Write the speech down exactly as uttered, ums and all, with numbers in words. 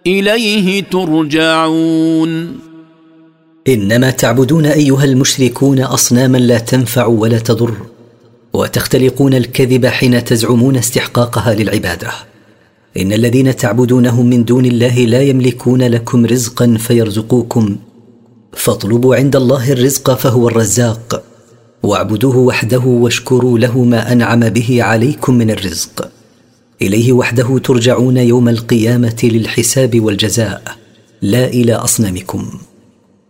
إليه ترجعون. إنما تعبدون أيها المشركون أصناما لا تنفع ولا تضر، وتختلقون الكذب حين تزعمون استحقاقها للعبادة. إن الذين تعبدونهم من دون الله لا يملكون لكم رزقا فيرزقوكم، فاطلبوا عند الله الرزق فهو الرزاق، واعبدوه وحده واشكروا له ما أنعم به عليكم من الرزق. إليه وحده ترجعون يوم القيامة للحساب والجزاء، لا إلى أصنامكم.